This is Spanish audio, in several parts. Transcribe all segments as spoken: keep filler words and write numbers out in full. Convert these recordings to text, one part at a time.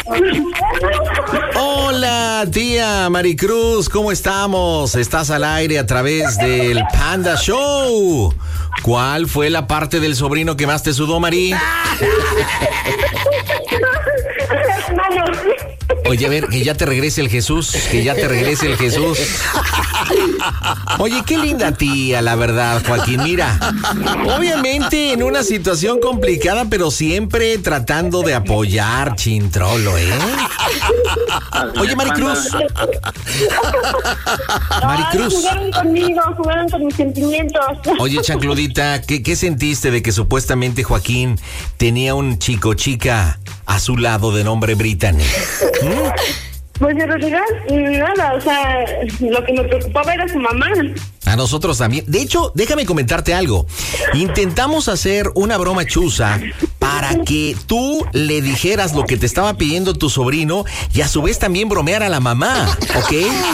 Hola, tía Maricruz, ¿cómo estamos? Estás al aire a través del Panda Show. ¿Cuál fue la parte del sobrino que más te sudó, Mari? Oye, a ver, que ya te regrese el Jesús, que ya te regrese el Jesús. Oye, qué linda tía, la verdad, Joaquín. Mira, obviamente en una situación complicada, pero siempre tratando de apoyar, chintrolo, ¿eh? Oye, Maricruz. Maricruz. Ay, jugaron conmigo, jugaron con mis sentimientos. Oye, chancludita, ¿qué, qué sentiste de que supuestamente Joaquín tenía un chico chica a su lado de nombre Brittany? ¿Mm? Pues en realidad, nada, o sea, lo que me preocupaba era su mamá. A nosotros también. De hecho, déjame comentarte algo. Intentamos hacer una broma chuza para que tú le dijeras lo que te estaba pidiendo tu sobrino y a su vez también bromear a la mamá, ¿ok?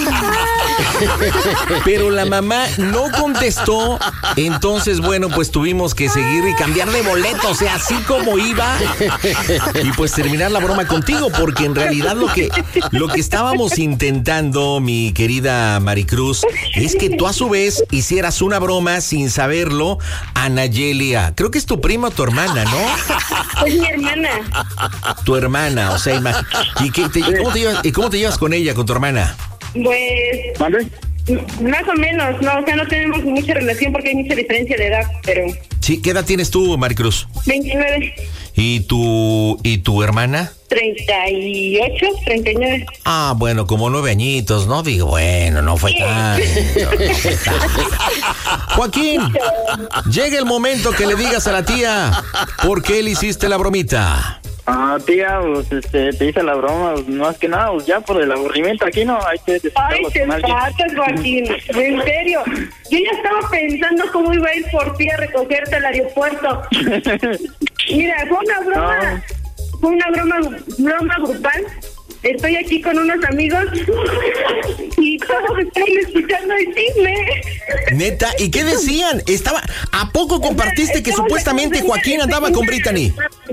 Pero la mamá no contestó, entonces, bueno, pues tuvimos que seguir y cambiar de boleto, o sea, así como iba, y pues terminar la broma contigo, porque en realidad lo que, lo que estábamos intentando, mi querida Maricruz, es que tú a su vez hicieras una broma sin saberlo a Nayelia. Creo que es tu prima o tu hermana, ¿no? Es mi hermana. Tu hermana, o sea, imag- ¿y, qué te, y, cómo te llevas, ¿y cómo te llevas con ella, con tu hermana? Pues, ¿Vale? más o menos, no, o sea, no tenemos mucha relación porque hay mucha diferencia de edad, pero... Sí, ¿qué edad tienes tú, Maricruz? veintinueve. ¿Y tu, y tu hermana? treinta y ocho, treinta y nueve. Ah, bueno, como nueve añitos, ¿no? Digo, bueno, no fue tanto. No fue tanto. Joaquín, llega el momento que le digas a la tía por qué le hiciste la bromita. Ah, tía, pues este, te hice la broma, pues, más que nada, pues ya por el aburrimiento aquí, ¿no? Hay que Ay, desquitarlo te con alguien. pasas, Joaquín, en serio. Yo ya estaba pensando cómo iba a ir por ti a recogerte al aeropuerto. Mira, fue una broma, No. fue una broma, broma grupal. Estoy aquí con unos amigos y todos están escuchando el chisme. Neta, ¿y qué decían? Estaba, ¿a poco compartiste que supuestamente Joaquín andaba con Brittany?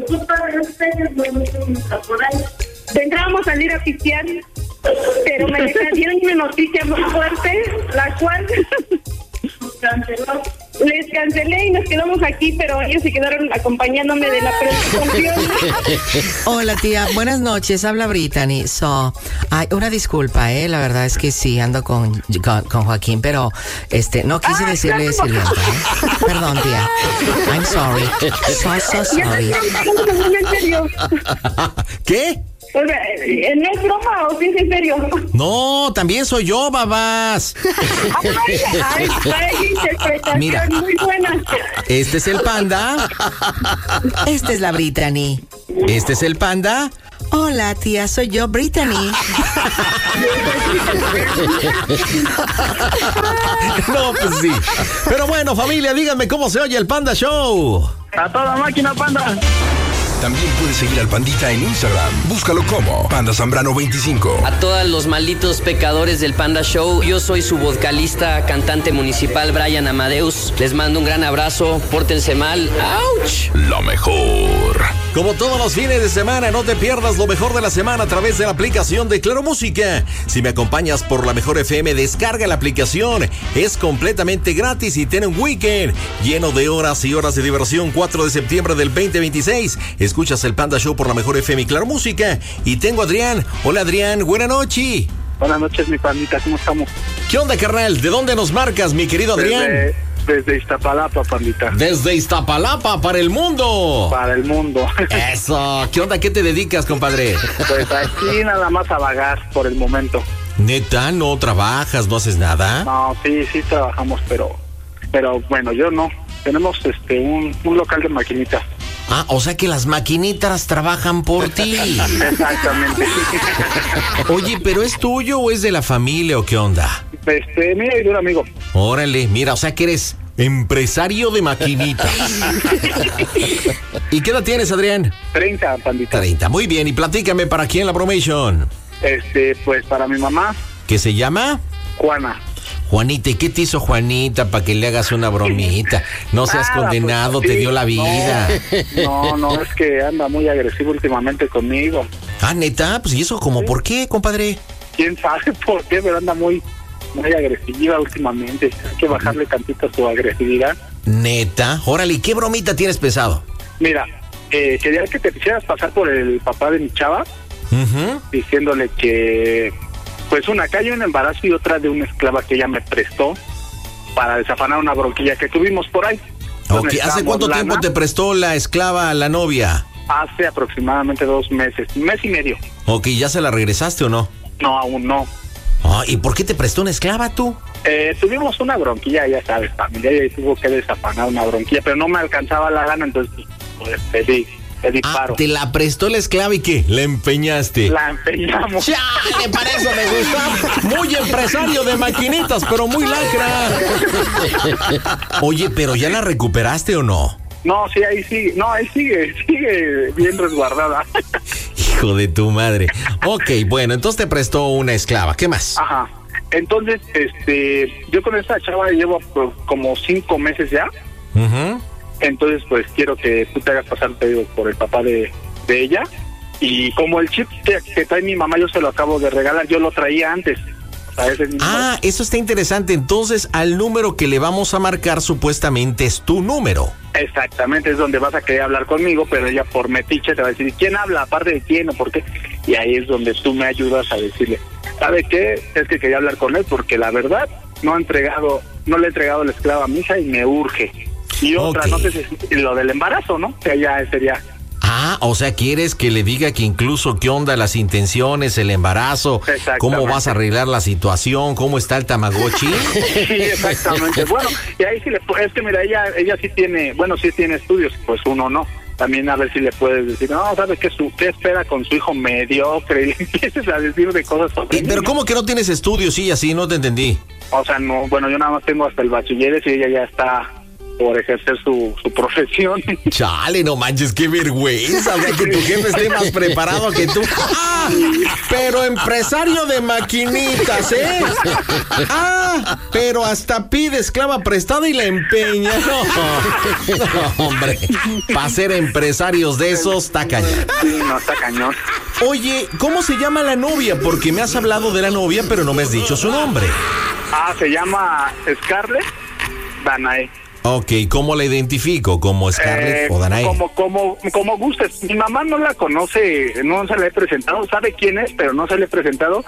Pensábamos salir a pistear, pero me dieron una noticia muy fuerte, la cual canceló. Les cancelé y nos quedamos aquí, pero ellos se quedaron acompañándome de la presentación. Hola tía, buenas noches, habla Brittany. So, ay, una disculpa, eh, la verdad es que sí, ando con, con, con Joaquín, pero este, no quise Ah, decirle claro. sirvienta, ¿eh? Perdón tía, I'm sorry, so, so Ya, sorry. en serio. ¿Qué? O sea, ¿no es broma o sí es en serio? No, también soy yo, babás. Ay, ay, ay, interpretación Mira. muy buena. Este es el panda. Esta es la Brittany. Este es el panda. Hola tía, soy yo, Brittany. No, pues sí. Pero bueno, familia, díganme cómo se oye el Panda Show. A toda máquina, panda. También puedes seguir al Pandita en Instagram. Búscalo como Panda Zambrano veinticinco. A todos los malditos pecadores del Panda Show, yo soy su vocalista, cantante municipal Brian Amadeus. Les mando un gran abrazo, pórtense mal. ¡Auch! Lo mejor. Como todos los fines de semana, no te pierdas lo mejor de la semana a través de la aplicación de Claro Música. Si me acompañas por la Mejor F M, descarga la aplicación. Es completamente gratis y tiene un weekend lleno de horas y horas de diversión. cuatro de septiembre del veinte veintiséis. Escuchas el Panda Show por la Mejor F M y Claro Música. Y tengo a Adrián. Hola, Adrián. Buenas noches. Buenas noches, mi pandita, ¿cómo estamos? ¿Qué onda, carnal? ¿De dónde nos marcas, mi querido Adrián? Desde, desde Iztapalapa, pandita. Desde Iztapalapa para el mundo. Para el mundo. Eso. ¿Qué onda? ¿Qué te dedicas, compadre? Pues aquí nada más a vagar por el momento. ¿Neta? ¿No trabajas? ¿No haces nada? No, sí, sí trabajamos, pero pero bueno, yo no. Tenemos este un, un local de maquinitas. Ah, o sea que las maquinitas trabajan por ti. Exactamente. Oye, ¿pero es tuyo o es de la familia o qué onda? Este, mira, y de un amigo. Órale, mira, o sea que eres empresario de maquinitas. ¿Y qué edad tienes, Adrián? treinta, pandita. treinta, muy bien. Y platícame, ¿para quién la bromation? Este, pues para mi mamá, ¿Qué se llama? Juana. Juanita, ¿y qué te hizo Juanita para que le hagas una bromita? No seas Nada, condenado, pues, te sí, dio la vida. No, no, es que anda muy agresivo últimamente conmigo. Ah, ¿neta? Pues, ¿y eso como Sí. por qué, compadre? ¿Quién sabe por qué? Pero anda muy, muy agresiva últimamente. Hay que bajarle tantito su agresividad. ¿Neta? Órale, ¿y qué bromita tienes pesado? Mira, eh, quería que te quisieras pasar por el papá de mi chava, Uh-huh. diciéndole que, pues una cayó en embarazo y otra de una esclava que ella me prestó para desafanar una bronquilla que tuvimos por ahí. Ok, Entonces, ¿hace cuánto lana, tiempo te prestó la esclava a la novia? Hace aproximadamente dos meses, un mes y medio. Ok, ¿ya se la regresaste o no? No, aún no. Ah, ¿y por qué te prestó una esclava tú? Eh, tuvimos una bronquilla, ya sabes, familia, y tuvo que desafanar una bronquilla, pero no me alcanzaba la gana, entonces pues pedí, pedí Ah, paro. te la prestó la esclava y ¿qué? La empeñaste. La empeñamos. ¡Chale! Para eso me gusta. Muy empresario de maquinitas, pero muy lacra. Oye, ¿pero ya la recuperaste o no? No, sí, ahí sigue, no, ahí sigue, sigue bien resguardada. Hijo de tu madre. Ok, bueno, entonces te prestó una esclava. ¿Qué más? Ajá. Entonces, este, yo con esta chava llevo pues, como cinco meses ya. Uh-huh. Entonces, pues quiero que tú te hagas pasar, te digo, por el papá de, de ella. Y como el chip que, que trae mi mamá, yo se lo acabo de regalar, yo lo traía antes. O sea, ese mismo- Ah, eso está interesante. Entonces, al número que le vamos a marcar supuestamente es tu número. Exactamente, es donde vas a querer hablar conmigo, pero ella por metiche te va a decir, ¿quién habla? ¿Aparte de quién o por qué? Y ahí es donde tú me ayudas a decirle, ¿sabe qué? Es que quería hablar con él porque la verdad no ha entregado, no le he entregado la esclava a mi hija y me urge. Y otra, Ok. no sé si lo del embarazo, ¿no? Que ya sería... Ah, o sea, ¿quieres que le diga que incluso qué onda las intenciones, el embarazo, Exactamente. cómo vas a arreglar la situación, cómo está el Tamagotchi? Sí, exactamente. Bueno, y ahí sí le pu- es que mira, ella ella sí tiene, bueno, sí tiene estudios, pues uno no. También a ver si le puedes decir, no, ¿sabes qué, su, qué espera con su hijo mediocre? Y le empieces a decir de cosas sobre Y, pero mí. ¿cómo que no tienes estudios? Sí, así, no te entendí. O sea, no, bueno, yo nada más tengo hasta el bachilleres y ella ya está por ejercer su, su profesión. Chale, no manches, qué vergüenza, o sea, que tu jefe esté más preparado que tú. ¡Ah! Pero empresario de maquinitas, ¿eh? ¡Ah! Pero hasta pide esclava prestada y la empeña. No, no hombre, para ser empresarios de esos, está cañón. Sí, no, está cañón. Oye, ¿cómo se llama la novia? Porque me has hablado de la novia, pero no me has dicho su nombre. Ah, se llama Scarlett Danae. Ok, ¿cómo la identifico? ¿Como Scarlett Eh, o Danae? Como, como, como gustes. Mi mamá no la conoce, no se la he presentado, sabe quién es, pero no se la he presentado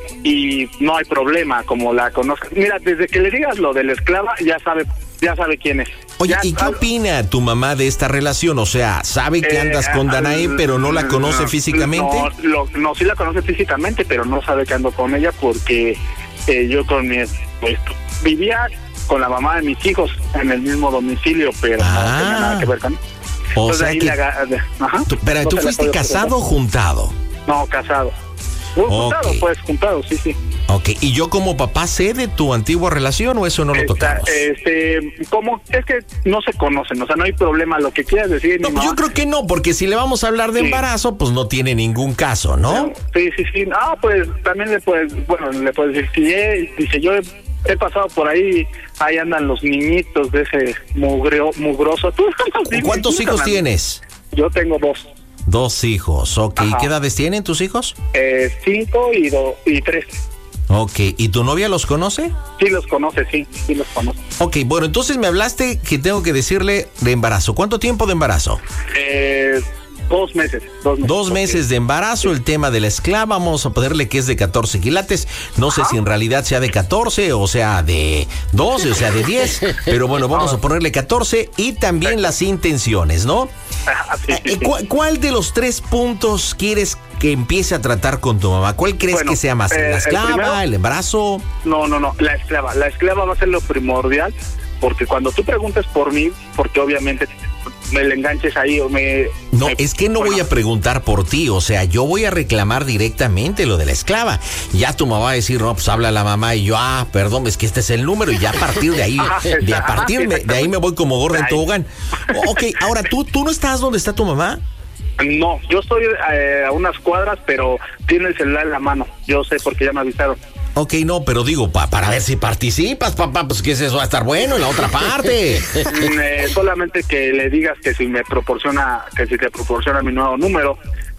y no hay problema, como la conozca. Mira, desde que le digas lo de la esclava, ya sabe, ya sabe quién es. Oye, Ya ¿y qué sabe- opina tu mamá de esta relación? O sea, ¿sabe que Eh, andas con Danae, ah, pero no la conoce no, físicamente? No, lo- no, sí la conoce físicamente, pero no sabe que ando con ella porque eh, yo con mi, pues, vivía con la mamá de mis hijos en el mismo domicilio, pero Ah. no tenía nada que ver con. O Entonces sea ahí que... le aga- ajá, tú- pero no tú se la fuiste puedo casado o juntado. presentar. No, casado. Muy juntado, Ok. pues, juntado, sí, sí. Ok, ¿y yo como papá sé de tu antigua relación o eso no lo Está, tocamos? este, como es que no se conocen, o sea, no hay problema, lo que quieras decir. No, mi pues yo mamá- creo que no, porque si le vamos a hablar de Sí. embarazo, pues no tiene ningún caso, ¿no? Sí, sí, sí. Ah, pues también le puedes, bueno, le puedes decir, si he, dice, yo he, he pasado por ahí, ahí andan los niñitos de ese mugreo, mugroso. ¿Tú, dime, ¿Cuántos dime, hijos man. tienes? Yo tengo dos, Dos hijos, ok. ¿Y Ajá. qué edades tienen tus hijos? eh, cinco y, do, y tres. Ok, ¿y tu novia los conoce? Sí los conoce, sí, sí los conoce. Ok, bueno, entonces me hablaste que tengo que decirle de embarazo. ¿Cuánto tiempo de embarazo? Eh, dos meses, dos meses. Dos meses de embarazo, el tema de la esclava, vamos a ponerle que es de catorce quilates. No sé si en realidad sea de catorce o sea de doce o sea de diez, pero bueno, vamos a ponerle catorce y también las intenciones, ¿no? Ajá, sí, sí, Eh, sí. ¿cu- ¿Cuál de los tres puntos quieres que empiece a tratar con tu mamá? ¿Cuál crees Bueno, que sea más? eh, ¿La el esclava, primero- el embarazo? No, no, no, la esclava. La esclava va a ser lo primordial, porque cuando tú preguntes por mí, porque obviamente me le enganches ahí o me... No, me- es que no bueno, voy a preguntar por ti, o sea, yo voy a reclamar directamente lo de la esclava. Ya tu mamá va a decir, no, pues habla la mamá y yo, ah, perdón, es que este es el número y ya a partir de ahí, Ajá, de a ajá, partir sí, me- de ahí me voy como gorda en Ahí. tobogán. Ok, ahora tú, tú no estás donde está tu mamá. No, yo estoy eh, a unas cuadras, pero tiene el celular en la mano. Yo sé porque ya me avisaron. Ok, no, pero digo, pa, para ver si participas, papá, pues que eso va a estar bueno en la otra parte. Mm, eh, solamente que le digas que si me proporciona, que si te proporciona mi nuevo número,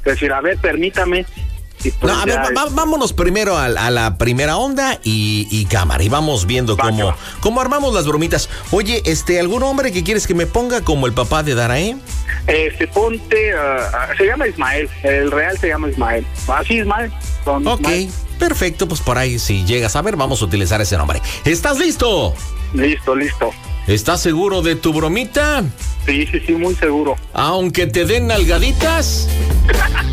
decir, a ver, permítame. Y pues no, a ver, ya, va- vámonos primero a, a la primera onda y, y cámara. Y vamos viendo Va, que cómo, va. cómo armamos las bromitas. Oye, este, ¿algún hombre que quieres que me ponga como el papá de Darae? Este, ponte, ah, se llama Ismael, el real se llama Ismael. Así, Ismael. Don Ok, Ismael. perfecto. Pues por ahí, si llegas a ver, vamos a utilizar ese nombre. ¿Estás listo? Listo, listo. ¿Estás seguro de tu bromita? Sí, sí, sí, muy seguro. Aunque te den nalgaditas.